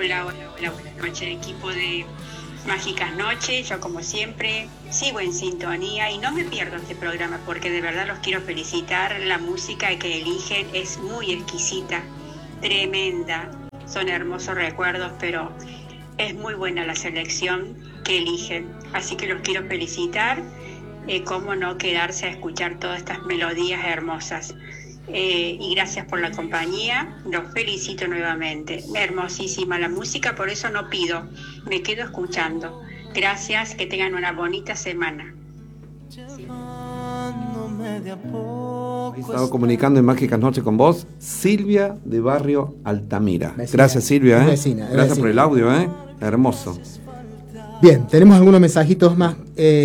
Hola, buenas noches, equipo de Mágicas Noches. Yo, como siempre, sigo en sintonía y no me pierdo este programa porque de verdad los quiero felicitar. La música que eligen es muy exquisita, tremenda. Son hermosos recuerdos, pero es muy buena la selección que eligen. Así que los quiero felicitar. Cómo no quedarse a escuchar todas estas melodías hermosas. Y gracias por la compañía, los felicito nuevamente. Hermosísima la música, por eso no pido, me quedo escuchando. Gracias, que tengan una bonita semana. Sí. Estaba comunicando en Mágicas Noches con vos, Silvia de Barrio Altamira. Vecina. Gracias, Silvia. Vecina, gracias vecina. por el audio, hermoso. Bien, tenemos algunos mensajitos más.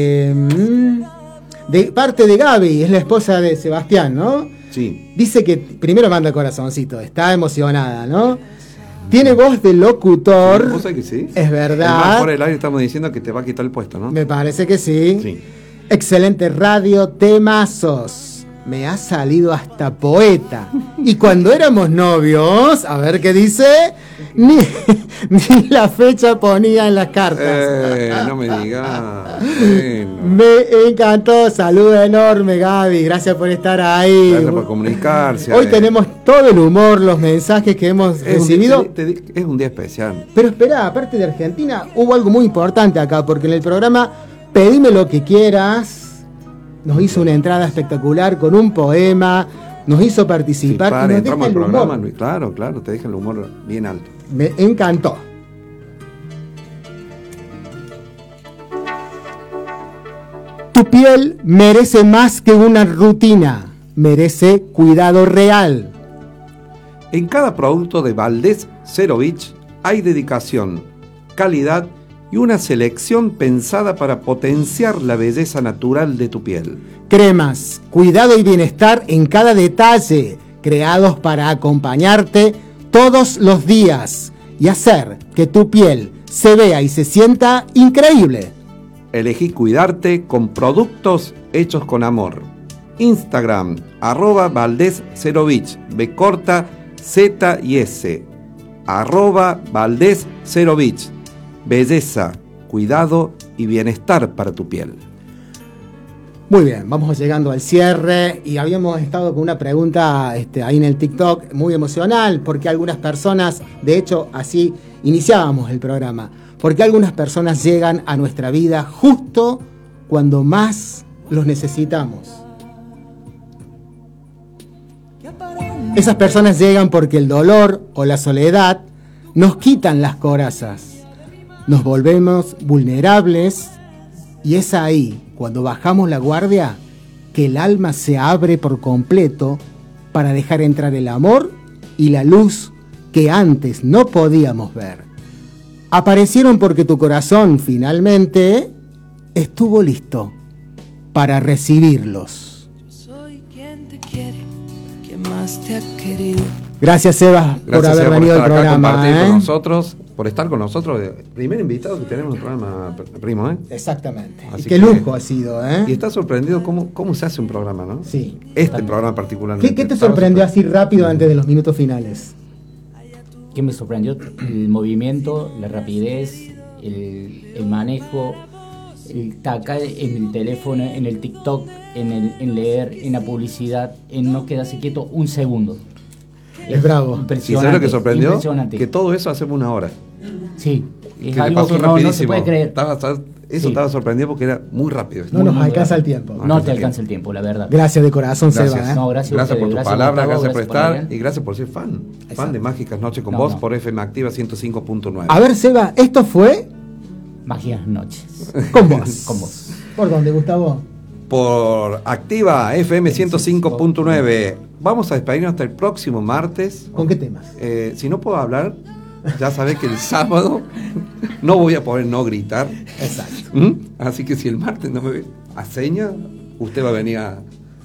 De parte de Gaby, es la esposa de Sebastián, ¿no? Sí. Dice que primero manda corazoncito, está emocionada, ¿no? Tiene voz de locutor. ¿Vos sabés que sí? Es verdad. Además, fuera del aire estamos diciendo que te va a quitar el puesto, ¿no? Me parece que sí. Sí. Excelente radio, temazos. Me ha salido hasta poeta. Y cuando éramos novios, a ver qué dice, ni la fecha ponía en las cartas. No me digas. Bueno. Me encantó, saludo enorme, Gaby, gracias por estar ahí. Gracias por comunicarse. Hoy tenemos todo el humor, los mensajes que hemos recibido. Es un día especial. Pero espera, aparte de Argentina, hubo algo muy importante acá, porque en el programa Pedime lo que quieras, nos hizo una entrada espectacular con un poema, nos hizo participar. Sí, y nos entramos al deja el programa, humor. claro, te deja el humor bien alto. Me encantó. Tu piel merece más que una rutina, merece cuidado real. En cada producto de Valdés Cerovich hay dedicación, calidad y una selección pensada para potenciar la belleza natural de tu piel. Cremas, cuidado y bienestar en cada detalle, creados para acompañarte todos los días y hacer que tu piel se vea y se sienta increíble. Elegí cuidarte con productos hechos con amor. Instagram, @Valdés Cerovich, B corta, Z y S, @Valdés Cerovich. Belleza, cuidado y bienestar para tu piel. Muy bien, vamos llegando al cierre y habíamos estado con una pregunta ahí en el TikTok muy emocional, porque algunas personas, de hecho así iniciábamos el programa, porque algunas personas llegan a nuestra vida justo cuando más los necesitamos. Esas personas llegan porque el dolor o la soledad nos quitan las corazas, nos volvemos vulnerables y es ahí, cuando bajamos la guardia, que el alma se abre por completo para dejar entrar el amor y la luz que antes no podíamos ver. Aparecieron porque tu corazón finalmente estuvo listo para recibirlos. Soy quien te quiere, quien más te ha querido. Gracias, Seba, por haber Seba, venido al estar acá, programa. compartir con nosotros, por estar con nosotros. Primer invitado que tenemos en el programa, primo, Exactamente. Así Y qué lujo ha sido, Y está sorprendido cómo se hace un programa, ¿no? Sí. Este programa particularmente. ¿Qué te sorprendió así rápido antes de los minutos finales? ¿Qué me sorprendió? El movimiento, la rapidez, el manejo, el tacar en el teléfono, en el TikTok, en leer, en la publicidad, en no quedarse quieto un segundo. Es bravo. ¿Y sabes lo que sorprendió? Impresionante. Que todo eso hacemos una hora. Sí, es Que le algo pasó que no se rapidísimo. puede creer. Estaba sorprendido porque era muy rápido. No nos alcanza el tiempo. No te alcanza el tiempo, la verdad. Gracias de corazón, Gracias. Seba. No, gracias a ustedes, por tu gracias palabra, Gustavo, gracias por gracias por estar venir. y gracias por ser fan. Exacto. Fan de Mágicas Noches con No, vos no. por FM Activa 105.9. A ver, Seba, esto fue Mágicas Noches. con vos. Con vos. ¿Por dónde, Gustavo? Por Activa FM 105.9. Vamos a despedirnos hasta el próximo martes. ¿Con qué temas? Si no puedo hablar, ya sabés que el sábado no voy a poder no gritar. Exacto. Así que si el martes no me ve a seña, usted va a venir a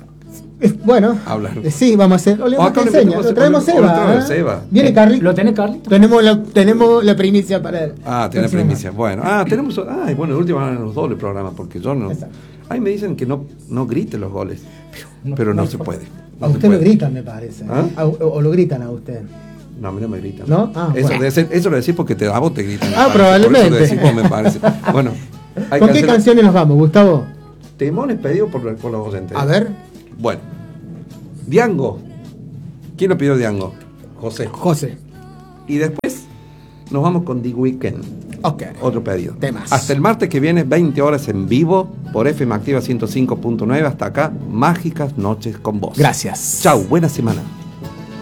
Bueno, hablar. Sí, vamos a hacer. O le O acá te le enseña, metemos- lo traemos o le Seba. traemos ¿eh? Seba. Viene Carlito. ¿Lo tenés, Carlito? Tenemos la primicia para él. Tiene primicia. Bueno, tenemos. Bueno, el último van los dobles programas porque yo no. Exacto. Ahí me dicen que no grite los goles, pero no se puede. A usted lo gritan, me parece. ¿Ah? O lo gritan a usted. No, a mí no me gritan. ¿No? Ah, eso, bueno. eso lo decís porque te da vos te gritan. me Ah, parece. probablemente. Por eso lo decís, me parece. Bueno, hay ¿Con que qué hacer canciones nos vamos, Gustavo? temones pedidos por los oyentes. A ver, Bueno, Diango. ¿Quién lo pidió Diango? José. José. Y después nos vamos con The Weeknd. Ok. Otro pedido. Temas. Hasta el martes que viene, 20 horas en vivo por FM Activa 105.9. Hasta acá, mágicas noches con vos. Gracias. Chau, buena semana.